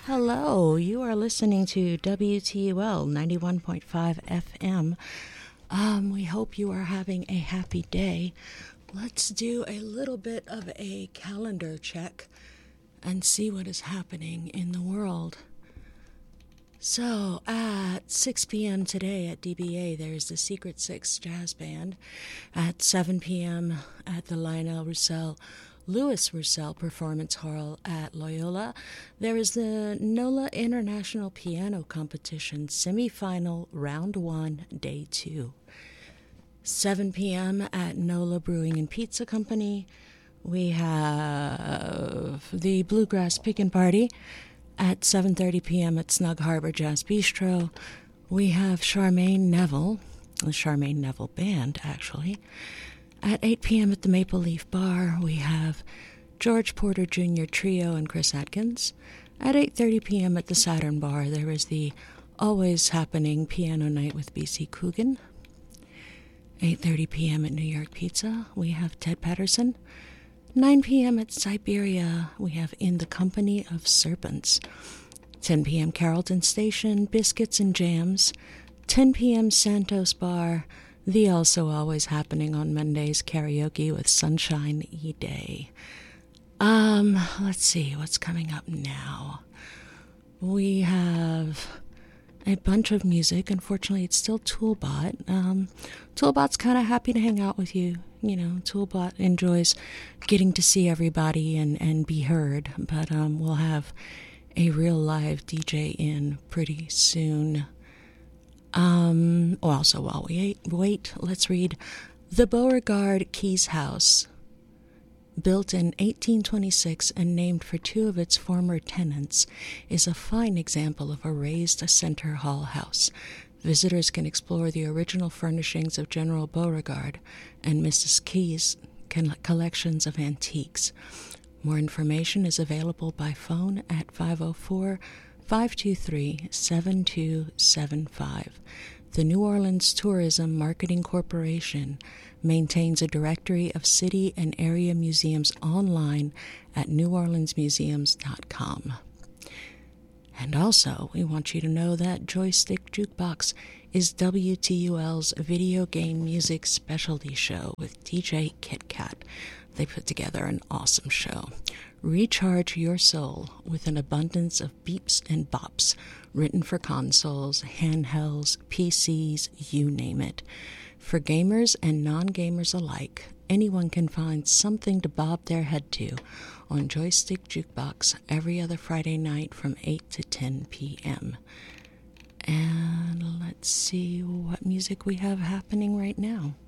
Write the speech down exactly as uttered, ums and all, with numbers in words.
Hello, you are listening to W T U L ninety-one point five F M. Um, we hope you are having a happy day. Let's do a little bit of a calendar check and see what is happening in the world. So, at six p.m. today at D B A, there's the Secret Six Jazz Band. At seven p.m. at the Lionel Roussel Louis Roussel Performance Hall at Loyola, there is the NOLA International Piano Competition Semifinal Round one, Day two. seven p.m. at NOLA Brewing and Pizza Company, we have the Bluegrass Pickin' Party. At seven thirty p.m. at Snug Harbor Jazz Bistro, we have Charmaine Neville, the Charmaine Neville Band, actually. At eight p.m. at the Maple Leaf Bar, we have George Porter Junior Trio and Chris Atkins. At eight thirty p.m. at the Saturn Bar, there is the always happening Piano Night with B C Coogan. eight thirty p.m. at New York Pizza, we have Ted Patterson. nine p.m. at Siberia, we have In the Company of Serpents. ten p.m. Carrollton Station, Biscuits and Jams. ten p.m. Santos Bar, the also always happening on Mondays karaoke with Sunshine E. Day. Um, let's see what's coming up now. We have a bunch of music. Unfortunately, it's still Toolbot. Um, Toolbot's kind of happy to hang out with you. You know, Toolbot enjoys getting to see everybody and, and be heard. But um, we'll have a real live D J in pretty soon. Um, also, while we wait, let's read The Beauregard Keys House. Built in eighteen twenty-six and named for two of its former tenants, is a fine example of a raised center hall house. Visitors can explore the original furnishings of General Beauregard and Missus Key's collections of antiques. More information is available by phone at five oh four, five two three, seven two seven five. The New Orleans Tourism Marketing Corporation maintains a directory of city and area museums online at new orleans museums dot com. And also, we want you to know that Joystick Jukebox is W T U L's video game music specialty show with D J Kit Kat. They put together an awesome show. Recharge your soul with an abundance of beeps and bops, written for consoles, handhelds, P Cs, you name it. For gamers and non-gamers alike, anyone can find something to bob their head to on Joystick Jukebox every other Friday night from eight to ten p.m. And let's see what music we have happening right now.